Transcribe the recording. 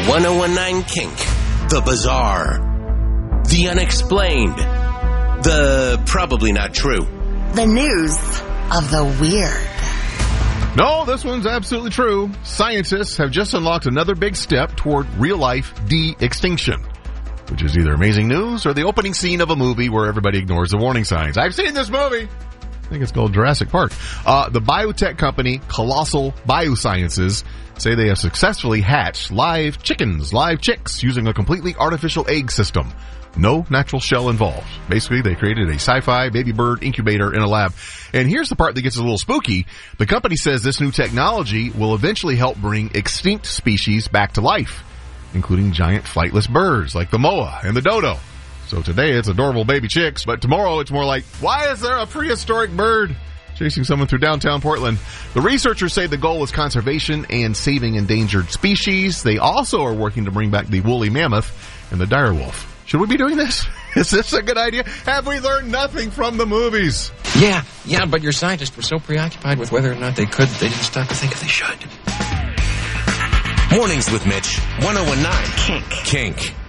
1019 Kink. The bizarre. The unexplained. The probably not true. The news of the weird. No, this one's absolutely true. Scientists have just unlocked another big step toward real-life de-extinction, which is either amazing news or the opening scene of a movie where everybody ignores the warning signs. I've seen this movie. I think it's called Jurassic Park. The biotech company Colossal Biosciences say they have successfully hatched live chicks, using a completely artificial egg system. No natural shell involved. Basically, they created a sci-fi baby bird incubator in a lab. And here's the part that gets a little spooky. The company says this new technology will eventually help bring extinct species back to life, including giant flightless birds like the moa and the dodo. So today it's adorable baby chicks, but tomorrow it's more like, why is there a prehistoric bird chasing someone through downtown Portland? The researchers say the goal is conservation and saving endangered species. They also are working to bring back the woolly mammoth and the dire wolf. Should we be doing this? Is this a good idea? Have we learned nothing from the movies? Yeah, but your scientists were so preoccupied with whether or not they could that they didn't stop to think if they should. Mornings with Mitch. 1019 Kink.